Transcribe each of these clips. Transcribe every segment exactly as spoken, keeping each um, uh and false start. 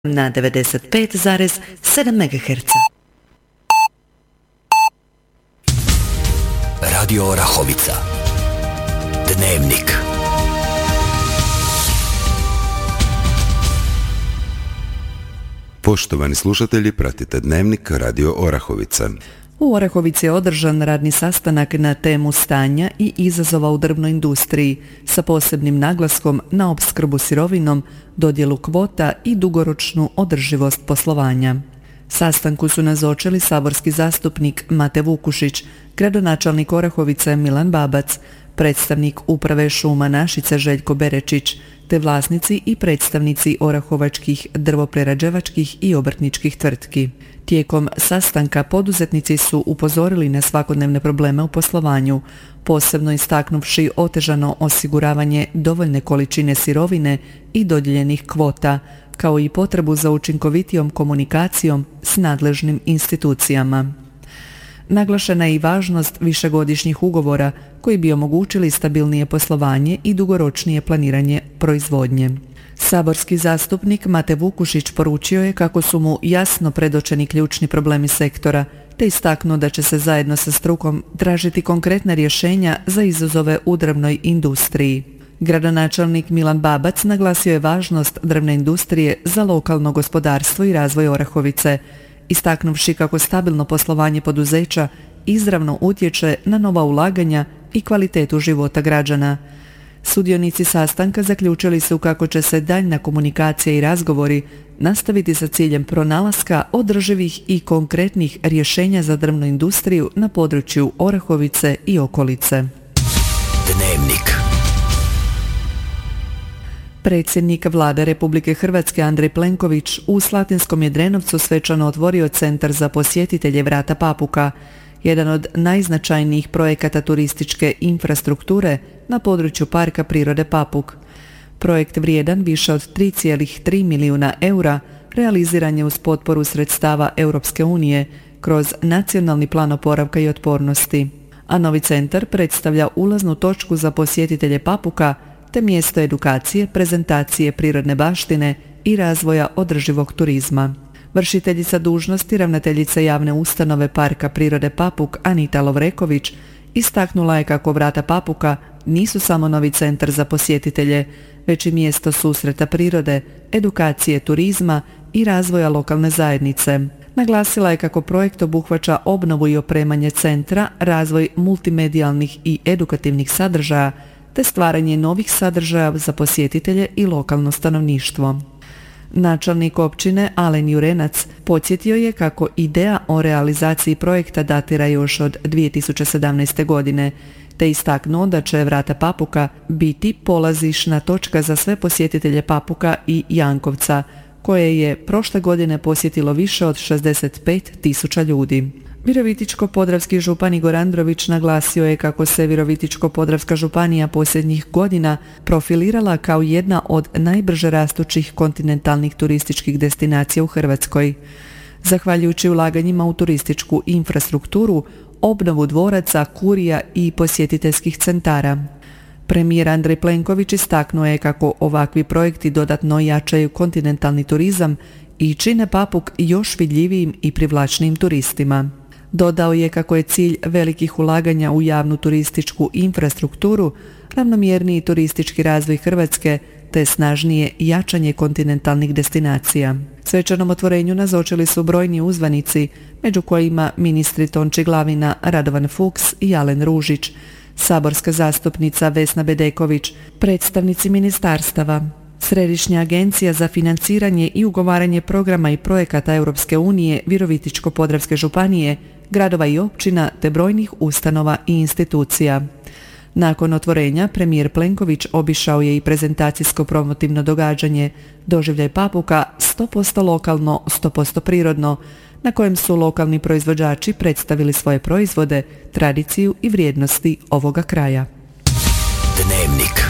na devedeset pet zarez sedam megaherca. Radio Orahovica. Dnevnik. Poštovani slušatelji, pratite Dnevnik Radio Orahovica. U Orahovici je održan radni sastanak na temu stanja i izazova u drvnoj industriji sa posebnim naglaskom na opskrbu sirovinom, dodjelu kvota i dugoročnu održivost poslovanja. Sastanku su nazočili saborski zastupnik Mate Vukušić, gradonačelnik Orahovice Milan Babac, predstavnik Uprave šuma Našice Željko Berečić, te vlasnici i predstavnici orahovačkih drvoprerađivačkih i obrtničkih tvrtki. Tijekom sastanka poduzetnici su upozorili na svakodnevne probleme u poslovanju, posebno istaknuvši otežano osiguravanje dovoljne količine sirovine i dodijeljenih kvota, kao i potrebu za učinkovitijom komunikacijom s nadležnim institucijama. Naglašena je i važnost višegodišnjih ugovora koji bi omogućili stabilnije poslovanje i dugoročnije planiranje proizvodnje. Saborski zastupnik Mate Vukušić poručio je kako su mu jasno predočeni ključni problemi sektora, te istaknuo da će se zajedno sa strukom tražiti konkretna rješenja za izazove u drvnoj industriji. Gradonačelnik Milan Babac naglasio je važnost drvne industrije za lokalno gospodarstvo i razvoj Orahovice, istaknuvši kako stabilno poslovanje poduzeća izravno utječe na nova ulaganja i kvalitetu života građana. Sudionici sastanka zaključili su kako će se daljna komunikacija i razgovori nastaviti sa ciljem pronalaska održivih i konkretnih rješenja za drvnu industriju na području Orahovice i okolice. Dnevnik. Predsjednik Vlade Republike Hrvatske Andrej Plenković u Slatinskom je Drenovcu svečano otvorio Centar za posjetitelje Vrata Papuka, jedan od najznačajnijih projekata turističke infrastrukture na području Parka prirode Papuk. Projekt vrijedan više od tri zarez tri milijuna eura realiziran je uz potporu sredstava Europske unije kroz Nacionalni plan oporavka i otpornosti, a novi centar predstavlja ulaznu točku za posjetitelje Papuka te mjesto edukacije, prezentacije prirodne baštine i razvoja održivog turizma. Vršiteljica dužnosti ravnateljice javne ustanove Parka prirode Papuk Anita Lovreković istaknula je kako Vrata Papuka nisu samo novi centar za posjetitelje, već i mjesto susreta prirode, edukacije turizma i razvoja lokalne zajednice. Naglasila je kako projekt obuhvaća obnovu i opremanje centra, razvoj multimedijalnih i edukativnih sadržaja, te stvaranje novih sadržaja za posjetitelje i lokalno stanovništvo. Načelnik općine Alen Jurenac podsjetio je kako ideja o realizaciji projekta datira još od dvije tisuće sedamnaeste. godine, te istaknuo da će Vrata Papuka biti polazišna točka za sve posjetitelje Papuka i Jankovca, koje je prošle godine posjetilo više od šezdeset pet tisuća ljudi. Virovitičko-podravski župan Igor Andrović naglasio je kako se Virovitičko-podravska županija posljednjih godina profilirala kao jedna od najbrže rastućih kontinentalnih turističkih destinacija u Hrvatskoj. Zahvaljujući ulaganjima u turističku infrastrukturu, obnovu dvoraca, kurija i posjetiteljskih centara. Premijer Andrej Plenković istaknuo je kako ovakvi projekti dodatno jačaju kontinentalni turizam i čine Papuk još vidljivijim i privlačnijim turistima. Dodao je kako je cilj velikih ulaganja u javnu turističku infrastrukturu ravnomjerniji turistički razvoj Hrvatske te snažnije jačanje kontinentalnih destinacija. Svečanom otvorenju nazočili su brojni uzvanici, među kojima ministri Tonči Glavina, Radovan Fuchs i Alen Ružić, saborska zastupnica Vesna Bedeković, predstavnici ministarstava, Središnja agencija za financiranje i ugovaranje programa i projekata Europske unije Virovitičko-podravske županije, gradova i općina te brojnih ustanova i institucija. Nakon otvorenja premijer Plenković obišao je i prezentacijsko promotivno događanje Doživljaj Papuka sto posto lokalno, sto posto prirodno, na kojem su lokalni proizvođači predstavili svoje proizvode, tradiciju i vrijednosti ovoga kraja. Dnevnik.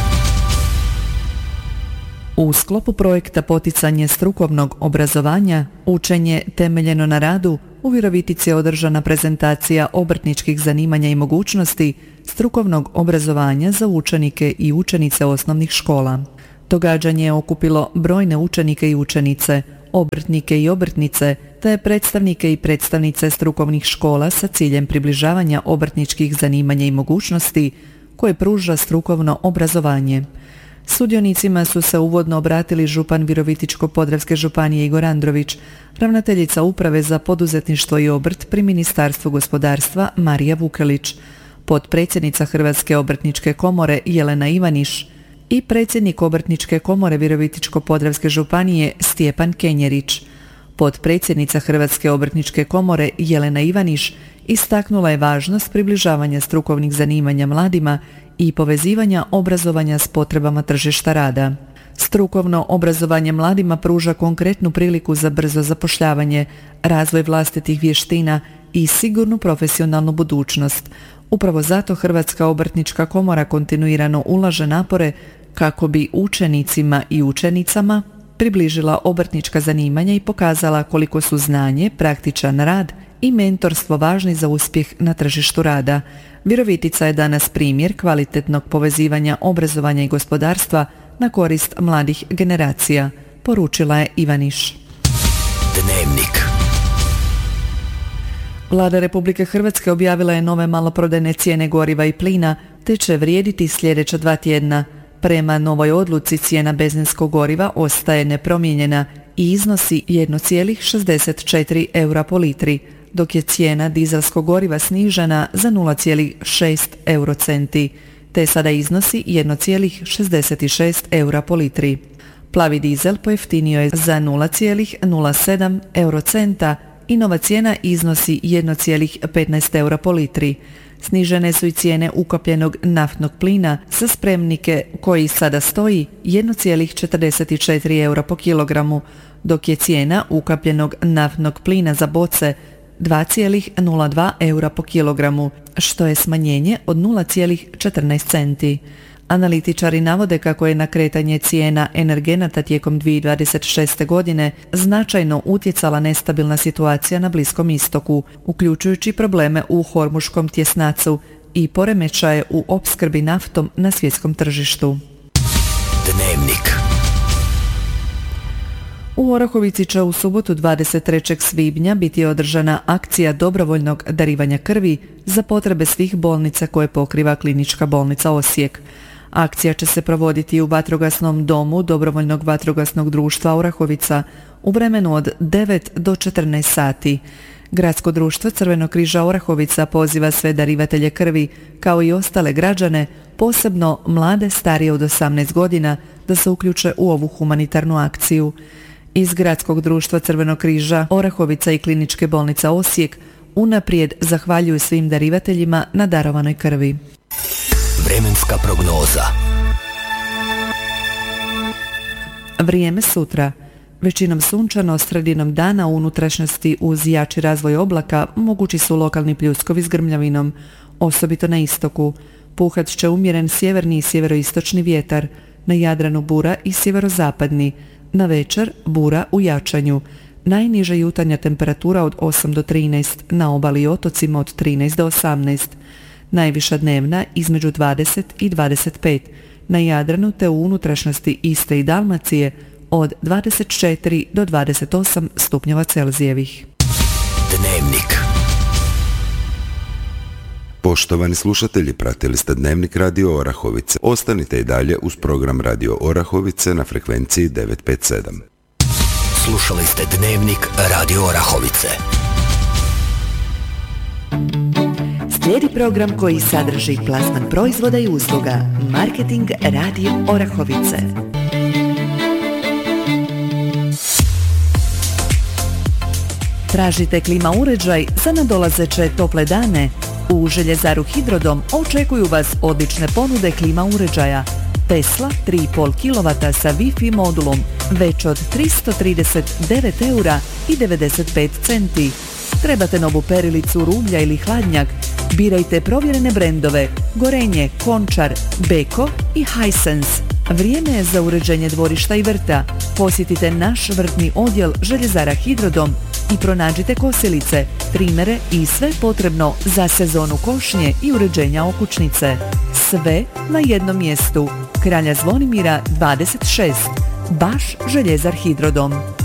U sklopu projekta poticanje strukovnog obrazovanja, učenje temeljeno na radu, u Virovitici je održana prezentacija obrtničkih zanimanja i mogućnosti strukovnog obrazovanja za učenike i učenice osnovnih škola. Događanje je okupilo brojne učenike i učenice, obrtnike i obrtnice, te predstavnike i predstavnice strukovnih škola sa ciljem približavanja obrtničkih zanimanja i mogućnosti koje pruža strukovno obrazovanje. Sudionicima su se uvodno obratili župan Virovitičko-podravske županije Igor Andrović, ravnateljica Uprave za poduzetništvo i obrt pri Ministarstvu gospodarstva Marija Vukelić, potpredsjednica Hrvatske obrtničke komore Jelena Ivaniš i predsjednik Obrtničke komore Virovitičko-podravske županije Stjepan Kenjerić. Potpredsjednica Hrvatske obrtničke komore Jelena Ivaniš istaknula je važnost približavanja strukovnih zanimanja mladima i povezivanja obrazovanja s potrebama tržišta rada. Strukovno obrazovanje mladima pruža konkretnu priliku za brzo zapošljavanje, razvoj vlastitih vještina i sigurnu profesionalnu budućnost. Upravo zato Hrvatska obrtnička komora kontinuirano ulaže napore kako bi učenicima i učenicama približila obrtnička zanimanja i pokazala koliko su znanje, praktičan rad i mentorstvo važni za uspjeh na tržištu rada. Virovitica je danas primjer kvalitetnog povezivanja obrazovanja i gospodarstva na korist mladih generacija, poručila je Ivaniš. Dnevnik. Vlada Republike Hrvatske objavila je nove maloprodajne cijene goriva i plina, te će vrijediti sljedeća dva tjedna. Prema novoj odluci cijena benzinskog goriva ostaje nepromijenjena i iznosi jedan zarez šezdeset četiri eura po litri, dok je cijena dizelskog goriva snižena za nula zarez šest eurocenti, te sada iznosi jedan zarez šezdeset šest eura po litri. Plavi dizel pojeftinio je za nula zarez nula sedam eurocenta i nova cijena iznosi jedan zarez petnaest eura po litri. Snižene su i cijene ukapljenog naftnog plina za spremnike koji sada stoji jedan zarez četrdeset četiri eura po kilogramu, dok je cijena ukapljenog naftnog plina za boce dva zarez nula dva eura po kilogramu, što je smanjenje od nula zarez četrnaest centi. Analitičari navode kako je na kretanje cijena energenata tijekom dvije tisuće dvadeset šeste. godine značajno utjecala nestabilna situacija na Bliskom istoku, uključujući probleme u Hormuškom tjesnacu i poremećaje u opskrbi naftom na svjetskom tržištu. Dnevnik. U Orahovici će u subotu dvadeset trećeg svibnja biti održana akcija dobrovoljnog darivanja krvi za potrebe svih bolnica koje pokriva Klinička bolnica Osijek. Akcija će se provoditi u vatrogasnom domu Dobrovoljnog vatrogasnog društva Orahovica u vremenu od devet do četrnaest sati. Gradsko društvo Crvenog križa Orahovica poziva sve darivatelje krvi, kao i ostale građane, posebno mlade starije od osamnaest godina, da se uključe u ovu humanitarnu akciju. Iz Gradskog društva Crvenog križa Orahovica i Kliničke bolnice Osijek unaprijed zahvaljuju svim darivateljima na darovanoj krvi. Vremenska prognoza. Vrijeme sutra. Većinom sunčano, sredinom dana u unutrašnjosti uz jači razvoj oblaka mogući su lokalni pljuskovi s grmljavinom, osobito na istoku. Puhat će umjeren sjeverni i sjeveroistočni vjetar, na Jadranu bura i sjeverozapadni, na večer bura u jačanju. Najniža jutarnja temperatura od osam do trinaest, na obali i otocima od trinaest do osamnaest. Najviša dnevna između dvadeset i dvadeset pet, na Jadranu te u unutrašnjosti Istre i Dalmacije od dvadeset četiri do dvadeset osam stupnjeva Celzijevih. Dnevnik. Poštovani slušatelji, pratili ste Dnevnik Radio Orahovice. Ostanite i dalje uz program Radio Orahovice na frekvenciji devet pet sedam. Slušali ste Dnevnik Radio Orahovice. Slijedi program koji sadrži plasman proizvoda i usluga. Marketing Radio Orahovice. Tražite klima uređaj za nadolazeće tople dane? U Željezaru Hidrodom očekuju vas odlične ponude klima uređaja. Tesla tri i pol kilovata sa Wi-Fi modulom već od tristo trideset devet eura i devedeset pet centi. Trebate novu perilicu, rublja ili hladnjak? Birajte provjerene brendove Gorenje, Končar, Beko i Hisense. Vrijeme je za uređenje dvorišta i vrta. Posjetite naš vrtni odjel Željezara Hidrodom i pronađite kosilice, trimere i sve potrebno za sezonu košnje i uređenja okućnice. Sve na jednom mjestu. Kralja Zvonimira dvadeset šest. Baš Željezar Hidrodom.